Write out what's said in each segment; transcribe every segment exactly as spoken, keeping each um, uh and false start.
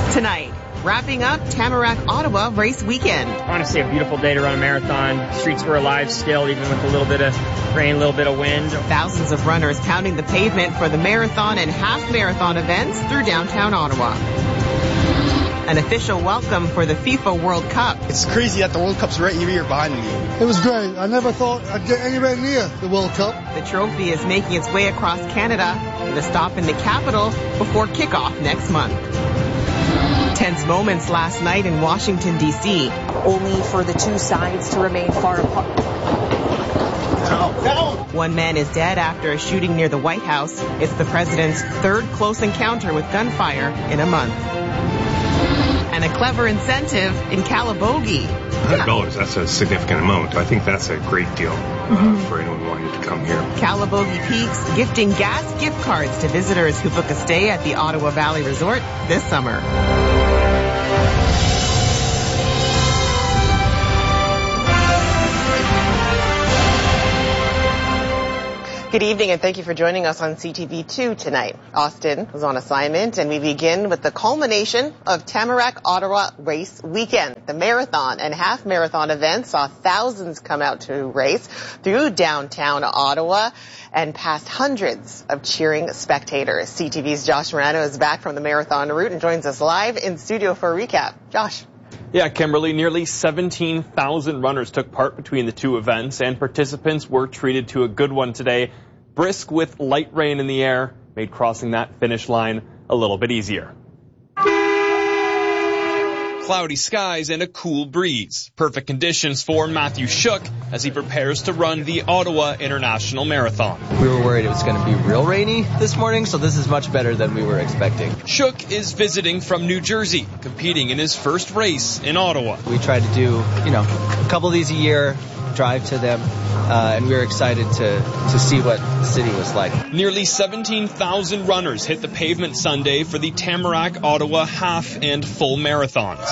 Tonight, wrapping up Tamarack Ottawa race weekend. Honestly, a beautiful day to run a marathon. Streets were alive still, even with a little bit of rain, a little bit of wind. Thousands of runners pounding the pavement for the marathon and half marathon events through downtown Ottawa. An official welcome for the FIFA World Cup. It's crazy that the World Cup's right here behind me. It was great. I never thought I'd get anywhere near the World Cup. The trophy is making its way across Canada with a stop in the capital before kickoff next month. Tense moments last night in Washington, D C Only for the two sides to remain far apart. One man is dead after a shooting near the White House. It's the president's third close encounter with gunfire in a month. And a clever incentive in Calabogie. one hundred dollars, that's a significant amount. I think that's a great deal uh, for anyone wanting to come here. Calabogie Peaks gifting gas gift cards to visitors who book a stay at the Ottawa Valley Resort this summer. Good evening and thank you for joining us on C T V two tonight. Austin was on assignment and we begin with the culmination of Tamarack Ottawa race weekend. The marathon and half marathon events saw thousands come out to race through downtown Ottawa and past hundreds of cheering spectators. C T V's Josh Morano is back from the marathon route and joins us live in studio for a recap. Josh. Yeah, Kimberly, nearly seventeen thousand runners took part between the two events, and participants were treated to a good one today. Brisk with light rain in the air made crossing that finish line a little bit easier. Cloudy skies and a cool breeze. Perfect conditions for Matthew Shook as he prepares to run the Ottawa International Marathon. We were worried it was going to be real rainy this morning, so this is much better than we were expecting. Shook is visiting from New Jersey, competing in his first race in Ottawa. We try to do, you know, a couple of these a year, drive to them, uh, and we were excited to, to see what the city was like. Nearly seventeen thousand runners hit the pavement Sunday for the Tamarack Ottawa half and full marathons.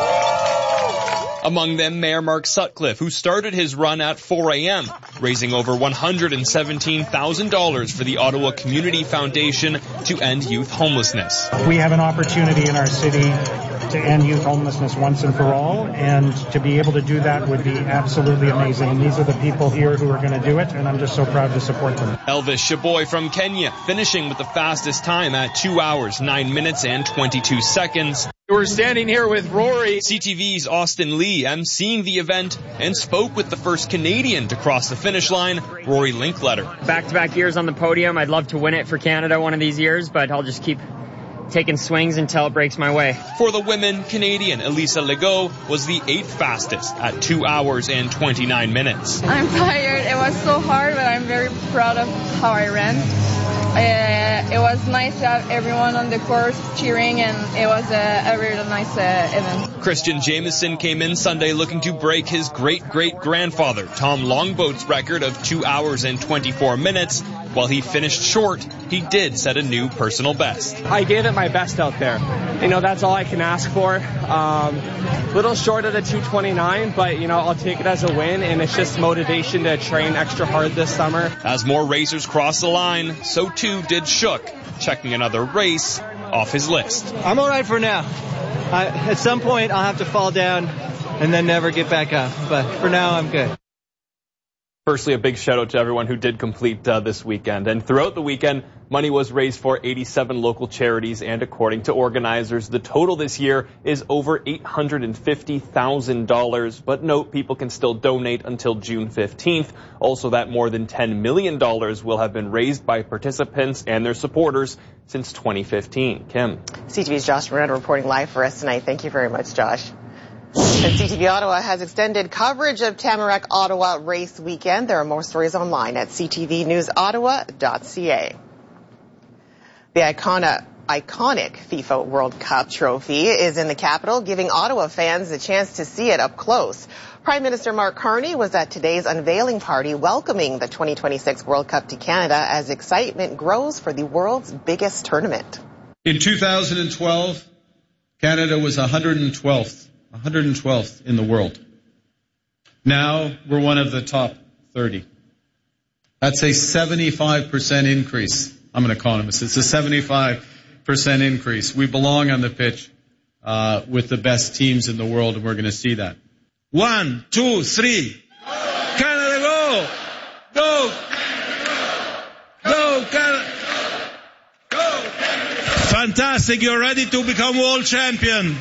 Among them, Mayor Mark Sutcliffe, who started his run at four a.m., raising over one hundred seventeen thousand dollars for the Ottawa Community Foundation to end youth homelessness. We have an opportunity in our city to end youth homelessness once and for all, and to be able to do that would be absolutely amazing. And these are the people here who are going to do it, and I'm just so proud to support them. Elvis Shaboy from Kenya, finishing with the fastest time at two hours, nine minutes and twenty-two seconds. We're standing here with Rory. C T V's Austin Lee emceeing the event and spoke with the first Canadian to cross the finish line, Rory Linkletter. Back-to-back years on the podium. I'd love to win it for Canada one of these years, but I'll just keep taking swings until it breaks my way. For the women, Canadian Elisa Legault was the eighth fastest at two hours and twenty-nine minutes. I'm tired. It was so hard, but I'm very proud of how I ran. Uh, it was nice to have everyone on the course cheering, and it was a, a really nice uh, event. Christian Jameson came in Sunday looking to break his great-great-grandfather Tom Longboat's record of two hours and twenty-four minutes. While he finished short, he did set a new personal best. I gave it my best out there. You know, that's all I can ask for. Um, little short of the two twenty-nine, but, you know, I'll take it as a win, and it's just motivation to train extra hard this summer. As more racers crossed the line, so too did Shook, checking another race off his list. I'm all right for now. I, at some point, I'll have to fall down and then never get back up, but for now, I'm good. Firstly, a big shout out to everyone who did complete uh, this weekend. And throughout the weekend, money was raised for eighty-seven local charities. And according to organizers, the total this year is over eight hundred fifty thousand dollars. But note, people can still donate until June fifteenth. Also, that more than ten million dollars will have been raised by participants and their supporters since twenty fifteen. Kim. C T V's Josh Moreno reporting live for us tonight. Thank you very much, Josh. And C T V Ottawa has extended coverage of Tamarack Ottawa race weekend. There are more stories online at c t v news ottawa dot c a. The iconic, iconic FIFA World Cup trophy is in the capital, giving Ottawa fans the chance to see it up close. Prime Minister Mark Carney was at today's unveiling party welcoming the twenty twenty-six World Cup to Canada as excitement grows for the world's biggest tournament. In two thousand twelve, Canada was one hundred twelfth. one hundred twelfth in the world. Now we're one of the top thirty. That's a seventy-five percent increase. I'm an economist. It's a seventy-five percent increase. We belong on the pitch. uh, with the best teams in the world, and we're going to see that. One, two, three. Canada, go! Go! Go, Canada! Go! Fantastic. You're ready to become world champion.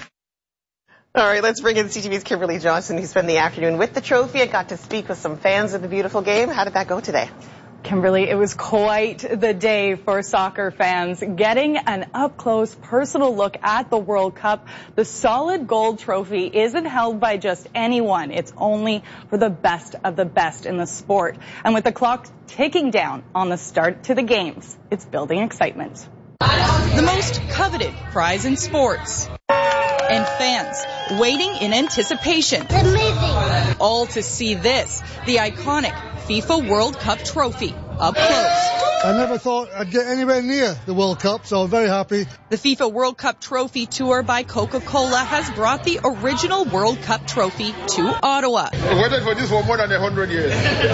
All right, let's bring in C T V's Kimberly Johnson, who spent the afternoon with the trophy and got to speak with some fans of the beautiful game. How did that go today? Kimberly, it was quite the day for soccer fans, getting an up-close, personal look at the World Cup. The solid gold trophy isn't held by just anyone. It's only for the best of the best in the sport. And with the clock ticking down on the start to the games, it's building excitement. The most coveted prize in sports. And fans waiting in anticipation. It's amazing. All to see this, the iconic FIFA World Cup trophy up close. I never thought I'd get anywhere near the World Cup, so I'm very happy. The FIFA World Cup Trophy Tour by Coca-Cola has brought the original World Cup trophy to Ottawa. I waited for this for more than a hundred years.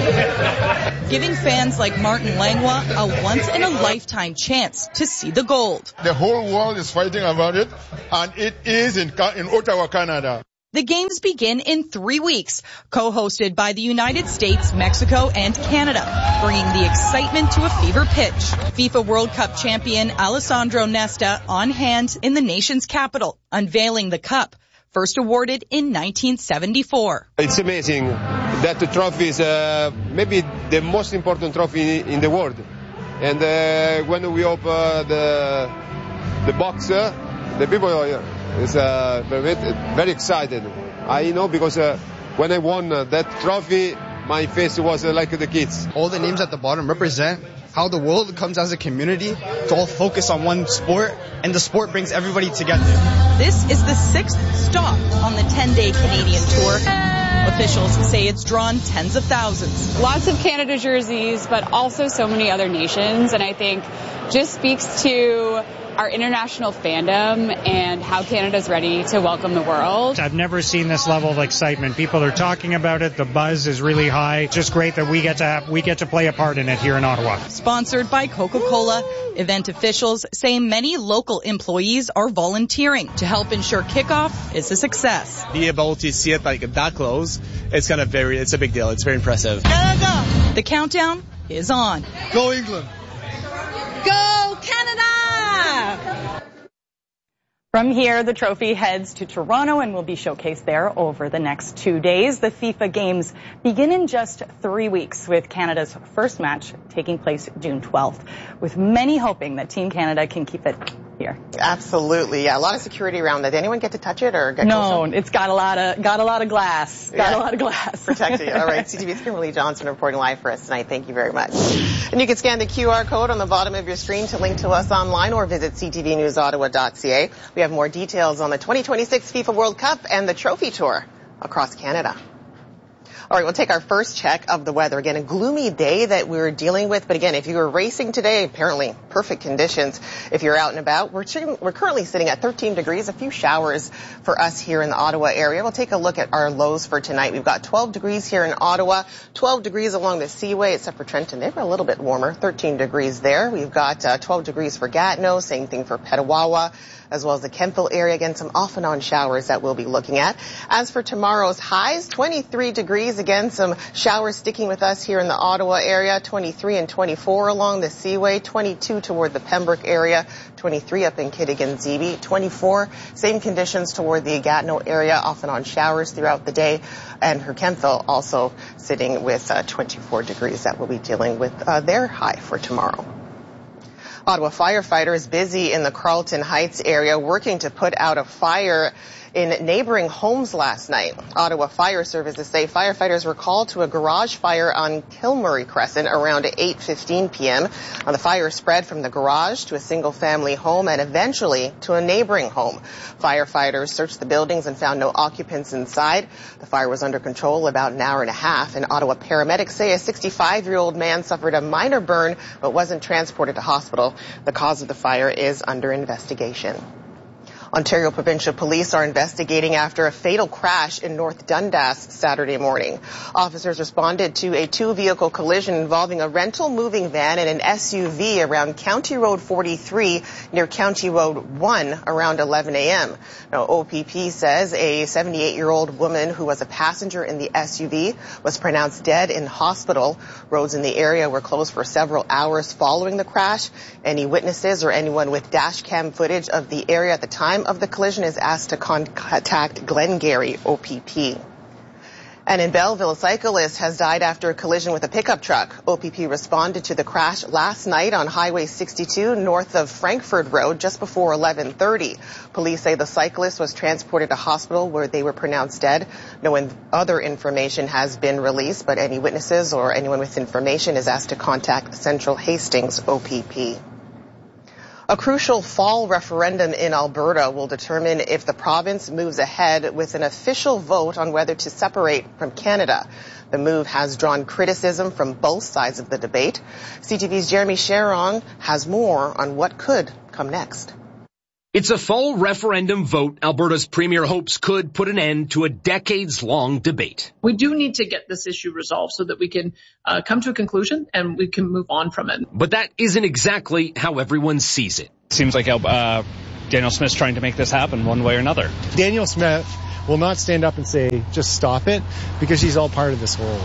Giving fans like Martin Langlois a once-in-a-lifetime chance to see the gold. The whole world is fighting about it, and it is in, in Ottawa, Canada. The games begin in three weeks, co-hosted by the United States, Mexico, and Canada, bringing the excitement to a fever pitch. FIFA World Cup champion Alessandro Nesta on hand in the nation's capital, unveiling the cup, first awarded in nineteen seventy-four. It's amazing that the trophy is uh, maybe the most important trophy in the world. And uh, when we open uh, the the box, uh, the people are is uh, very, very excited. I know because uh, when I won uh, that trophy, my face was uh, like the kids. All the names at the bottom represent how the world comes as a community to all focus on one sport, and the sport brings everybody together. This is the sixth stop on the ten-day Canadian tour. Officials say it's drawn tens of thousands. Lots of Canada jerseys, but also so many other nations, and I think just speaks to our international fandom and how Canada's ready to welcome the world. I've never seen this level of excitement. People are talking about it. The buzz is really high. It's just great that we get to have, we get to play a part in it here in Ottawa. Sponsored by Coca-Cola, event officials say many local employees are volunteering to help ensure kickoff is a success. Be able to see it like that close, it's kind of very, it's a big deal. It's very impressive. Canada! The countdown is on. Go England! Go Canada! From here, the trophy heads to Toronto and will be showcased there over the next two days. The FIFA Games begin in just three weeks, with Canada's first match taking place June twelfth, with many hoping that Team Canada can keep it here. Absolutely, yeah. A lot of security around that. Did anyone get to touch it or get No, closer? it's got a lot of got a lot of glass. Got Yeah. a lot of glass. Protected. All right, C T V's Kimberly Johnson reporting live for us tonight. Thank you very much. And you can scan the Q R code on the bottom of your screen to link to us online or visit c t v news ottawa dot c a. We have more details on the twenty twenty-six FIFA World Cup and the Trophy Tour across Canada. All right, we'll take our first check of the weather. Again, a gloomy day that we're dealing with. But again, if you were racing today, apparently perfect conditions if you're out and about. We're, we're currently sitting at thirteen degrees, a few showers for us here in the Ottawa area. We'll take a look at our lows for tonight. We've got twelve degrees here in Ottawa, twelve degrees along the Seaway, except for Trenton. They were a little bit warmer, thirteen degrees there. We've got uh, twelve degrees for Gatineau, same thing for Petawawa, as well as the Kemptville area. Again, some off and on showers that we'll be looking at. As for tomorrow's highs, twenty-three degrees. Again, some showers sticking with us here in the Ottawa area, twenty-three and twenty-four along the Seaway, twenty-two toward the Pembroke area, twenty-three up in Kitigan-Zibi, twenty-four, same conditions toward the Gatineau area, off and on showers throughout the day, and her Kemptville also sitting with uh, twenty-four degrees. That will be dealing with uh, their high for tomorrow. Ottawa firefighters busy in the Carlton Heights area working to put out a fire in neighboring homes last night. Ottawa Fire Services say firefighters were called to a garage fire on Kilmurray Crescent around eight fifteen p.m. The fire spread from the garage to a single-family home and eventually to a neighboring home. Firefighters searched the buildings and found no occupants inside. The fire was under control about an hour and a half, and Ottawa paramedics say a sixty-five-year-old man suffered a minor burn but wasn't transported to hospital. The cause of the fire is under investigation. Ontario Provincial Police are investigating after a fatal crash in North Dundas Saturday morning. Officers responded to a two-vehicle collision involving a rental moving van and an S U V around County Road forty-three near County Road one around eleven a.m. Now, O P P says a seventy-eight-year-old woman who was a passenger in the S U V was pronounced dead in hospital. Roads in the area were closed for several hours following the crash. Any witnesses or anyone with dash cam footage of the area at the time of the collision is asked to contact Glengarry O P P. And in Belleville, a cyclist has died after a collision with a pickup truck. O P P responded to the crash last night on Highway sixty-two north of Frankford Road just before eleven thirty. Police say the cyclist was transported to hospital where they were pronounced dead. No other information has been released, but any witnesses or anyone with information is asked to contact Central Hastings O P P. A crucial fall referendum in Alberta will determine if the province moves ahead with an official vote on whether to separate from Canada. The move has drawn criticism from both sides of the debate. C T V's Jeremy Sharon has more on what could come next. It's a fall referendum vote Alberta's premier hopes could put an end to a decades-long debate. We do need to get this issue resolved so that we can uh, come to a conclusion and we can move on from it. But that isn't exactly how everyone sees it. Seems like uh, Danielle Smith's trying to make this happen one way or another. Danielle Smith will not stand up and say, just stop it, because she's all part of this whole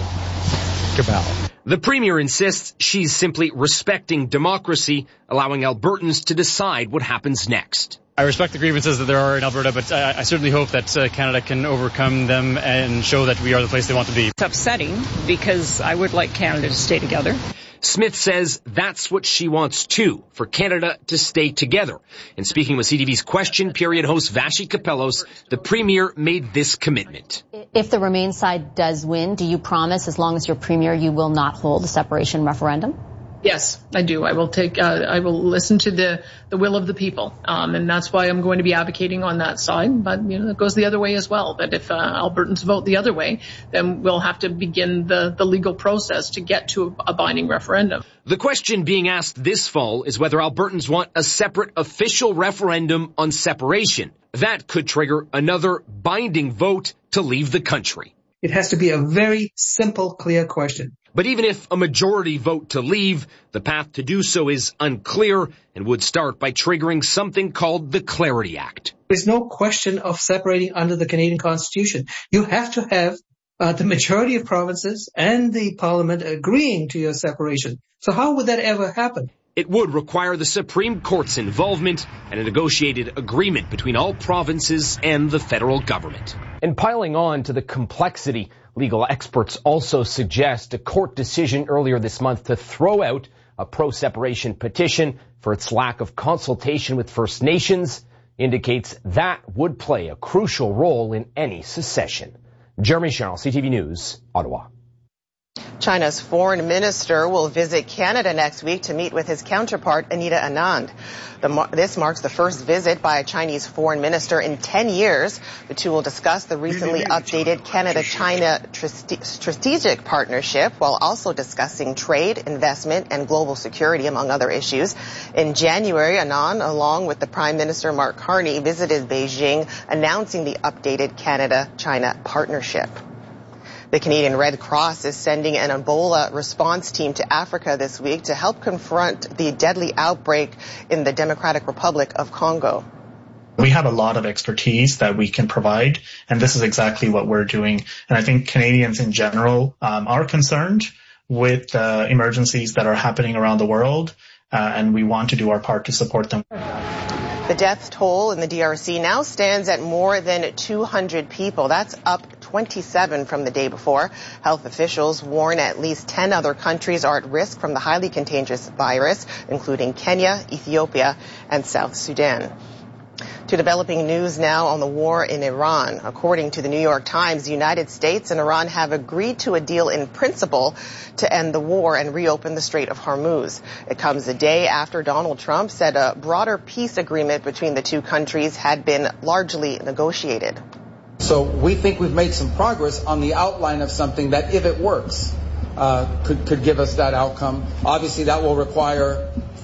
cabal. The premier insists she's simply respecting democracy, allowing Albertans to decide what happens next. I respect the grievances that there are in Alberta, but I, I certainly hope that uh, Canada can overcome them and show that we are the place they want to be. It's upsetting because I would like Canada to stay together. Smith says that's what she wants too, for Canada to stay together. And speaking with C T V's Question Period host Vassy Kapelos, the premier made this commitment. If the Remain side does win, do you promise, as long as you're premier, you will not hold a separation referendum? Yes, I do. I will take. Uh, I will listen to the the will of the people, um, and that's why I'm going to be advocating on that side. But you know, it goes the other way as well. That if uh, Albertans vote the other way, then we'll have to begin the the legal process to get to a, a binding referendum. The question being asked this fall is whether Albertans want a separate official referendum on separation. That could trigger another binding vote to leave the country. It has to be a very simple, clear question. But even if a majority vote to leave, the path to do so is unclear and would start by triggering something called the Clarity Act. There's no question of separating under the Canadian Constitution. You have to have uh, the majority of provinces and the Parliament agreeing to your separation. So how would that ever happen? It would require the Supreme Court's involvement and a negotiated agreement between all provinces and the federal government. And piling on to the complexity, legal experts also suggest a court decision earlier this month to throw out a pro-separation petition for its lack of consultation with First Nations indicates that would play a crucial role in any secession. Jeremy Sharon, C T V News, Ottawa. China's foreign minister will visit Canada next week to meet with his counterpart, Anita Anand. The, this marks the first visit by a Chinese foreign minister in ten years. The two will discuss the recently updated Canada-China strategic partnership while also discussing trade, investment, and global security, among other issues. In January, Anand, along with the Prime Minister Mark Carney, visited Beijing, announcing the updated Canada-China partnership. The Canadian Red Cross is sending an Ebola response team to Africa this week to help confront the deadly outbreak in the Democratic Republic of Congo. We have a lot of expertise that we can provide, and this is exactly what we're doing. And I think Canadians in general um, are concerned with uh, emergencies that are happening around the world, uh, and we want to do our part to support them. The death toll in the D R C now stands at more than two hundred people. That's up twenty-seven from the day before. Health officials warn at least ten other countries are at risk from the highly contagious virus, including Kenya, Ethiopia, and South Sudan. To developing news now on the war in Iran. According to the New York Times, the United States and Iran have agreed to a deal in principle to end the war and reopen the Strait of Hormuz. It comes a day after Donald Trump said a broader peace agreement between the two countries had been largely negotiated. So we think we've made some progress on the outline of something that, if it works, uh, could, could give us that outcome. Obviously, that will require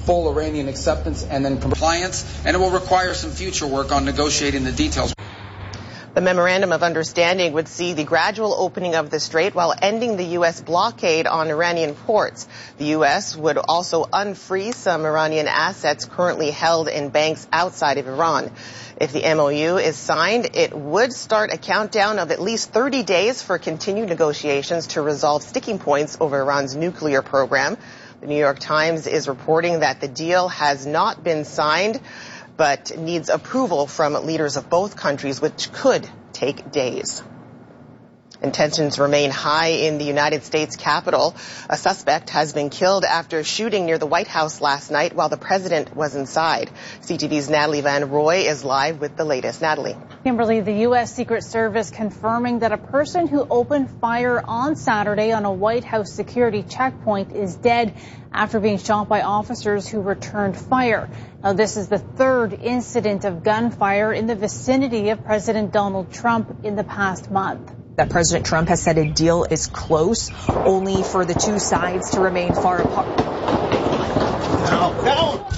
full Iranian acceptance and then compliance, and it will require some future work on negotiating the details. The Memorandum of Understanding would see the gradual opening of the strait while ending the U S blockade on Iranian ports. The U S would also unfreeze some Iranian assets currently held in banks outside of Iran. If the M O U is signed, it would start a countdown of at least thirty days for continued negotiations to resolve sticking points over Iran's nuclear program. The New York Times is reporting that the deal has not been signed, but needs approval from leaders of both countries, which could take days. And tensions remain high in the United States Capitol. A suspect has been killed after shooting near the White House last night while the president was inside. C T V's Natalie Van Roy is live with the latest. Natalie. Kimberly, the U S Secret Service confirming that a person who opened fire on Saturday on a White House security checkpoint is dead after being shot by officers who returned fire. Now, this is the third incident of gunfire in the vicinity of President Donald Trump in the past month. That President Trump has said a deal is close, only for the two sides to remain far apart. Down, down.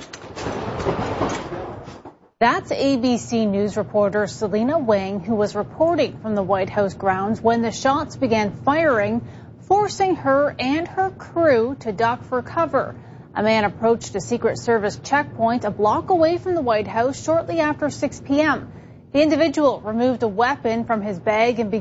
That's A B C News reporter Selena Wang, who was reporting from the White House grounds when the shots began firing, forcing her and her crew to duck for cover. A man approached a Secret Service checkpoint a block away from the White House shortly after six p.m. The individual removed a weapon from his bag and began